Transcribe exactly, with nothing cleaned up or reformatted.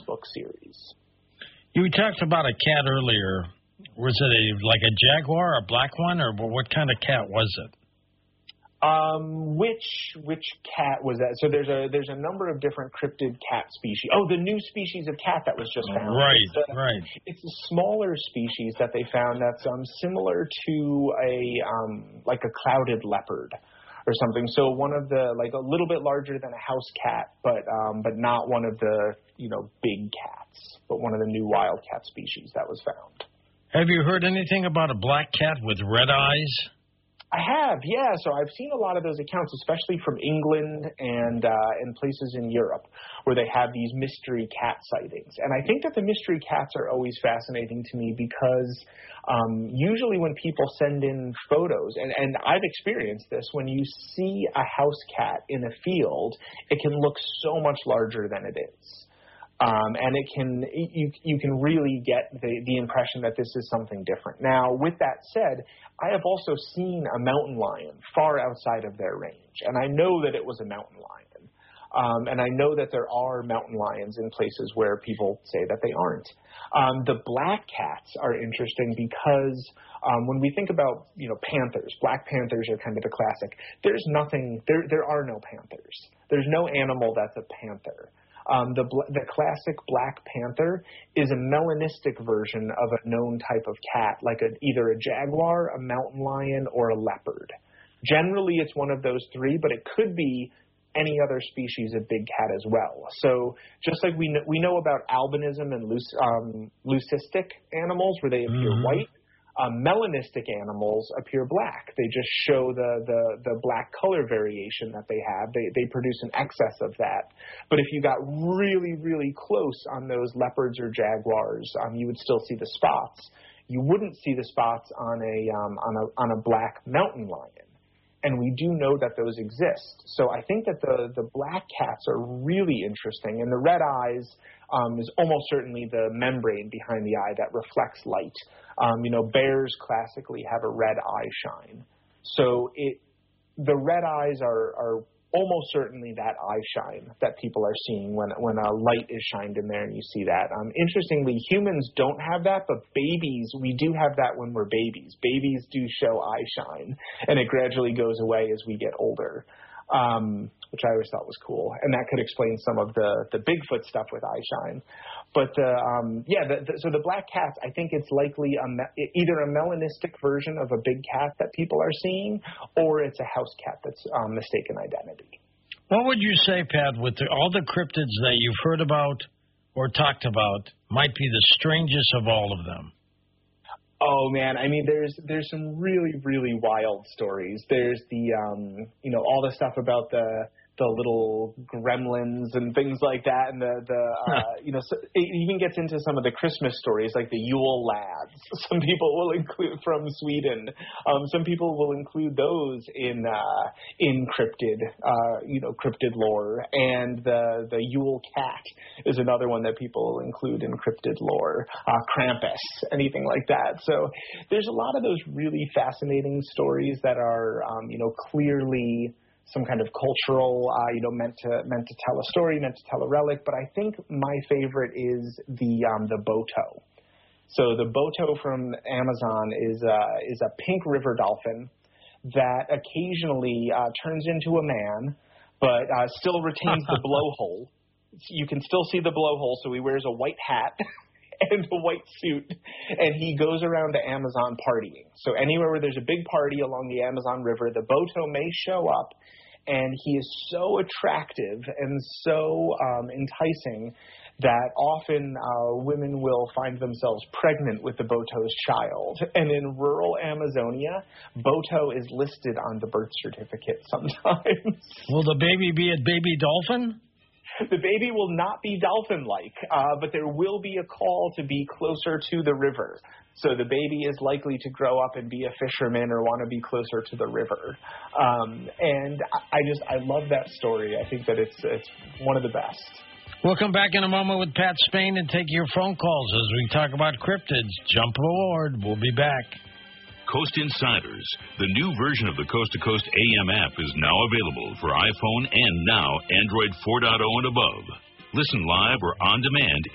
book series. You talked about a cat earlier. Was it a like a jaguar, a black one, or what kind of cat was it? Um, which which cat was that? So there's a there's a number of different cryptid cat species. Oh, the new species of cat that was just found. Right, it's a, right. It's a smaller species that they found that's um similar to a um like a clouded leopard or something. So one of the like a little bit larger than a house cat, but um but not one of the you know big cats, but one of the new wildcat species that was found. Have you heard anything about a black cat with red eyes? I have, yeah. So I've seen a lot of those accounts, especially from England and uh, and places in Europe, where they have these mystery cat sightings. And I think that the mystery cats are always fascinating to me because um, usually when people send in photos, and, and I've experienced this, when you see a house cat in a field, it can look so much larger than it is. Um, and it can you you can really get the, the impression that this is something different. Now, with that said, I have also seen a mountain lion far outside of their range, and I know that it was a mountain lion. Um, and I know that there are mountain lions in places where people say that they aren't. Um, the black cats are interesting because um, when we think about you know panthers, black panthers are kind of the classic. There's nothing there. There are no panthers. There's no animal that's a panther. Um, the the classic black panther is a melanistic version of a known type of cat, like a, either a jaguar, a mountain lion, or a leopard. Generally, it's one of those three, but it could be any other species of big cat as well. So just like we know, we know about albinism and luc, um, leucistic animals, where they appear mm-hmm. white, Um, melanistic animals appear black. They just show the, the, the black color variation that they have. They, they produce an excess of that. But if you got really, really close on those leopards or jaguars, um, you would still see the spots. You wouldn't see the spots on a, um, on a, on a black mountain lion. And we do know that those exist. So I think that the, the black cats are really interesting. And the red eyes um, is almost certainly the membrane behind the eye that reflects light. Um, you know, bears classically have a red eye shine. So it, the red eyes are, are almost certainly that eye shine that people are seeing when when a light is shined in there and you see that. Um, interestingly, humans don't have that, but babies, we do have that when we're babies. Babies do show eye shine, and it gradually goes away as we get older, um, which I always thought was cool. And that could explain some of the, the Bigfoot stuff with eye shine. But, uh, um, yeah, the, the, so the black cats, I think it's likely a me- either a melanistic version of a big cat that people are seeing, or it's a house cat that's um, mistaken identity. What would you say, Pat, with the, all the cryptids that you've heard about or talked about, might be the strangest of all of them? Oh, man, I mean, there's there's some really, really wild stories. There's the, um, you know, all the stuff about the the little gremlins and things like that, and the, the uh, you know, so it even gets into some of the Christmas stories, like the Yule lads. Some people will include from Sweden. Um, some people will include those in uh, in cryptid, uh, you know, cryptid lore. And the the Yule cat is another one that people will include in cryptid lore. Uh, Krampus, anything like that. So there's a lot of those really fascinating stories that are, um, you know, clearly some kind of cultural, uh, you know, meant to meant to tell a story, meant to tell a relic. But I think my favorite is the um, the boto. So the boto from Amazon is uh, is a pink river dolphin that occasionally uh, turns into a man, but uh, still retains the blowhole. You can still see the blowhole, so he wears a white hat and a white suit, and he goes around to Amazon partying. So anywhere where there's a big party along the Amazon River, the boto may show up, and he is so attractive and so um, enticing that often uh, women will find themselves pregnant with the boto's child. And in rural Amazonia, boto is listed on the birth certificate sometimes. Will the baby be a baby dolphin? The baby will not be dolphin-like, uh, but there will be a call to be closer to the river. So the baby is likely to grow up and be a fisherman or want to be closer to the river. Um, and I just, I love that story. I think that it's it's one of the best. We'll come back in a moment with Pat Spain and take your phone calls as we talk about cryptids. Jump aboard. We'll be back. Coast Insiders, the new version of the Coast to Coast A M app, is now available for iPhone and now Android four point oh and above. Listen live or on demand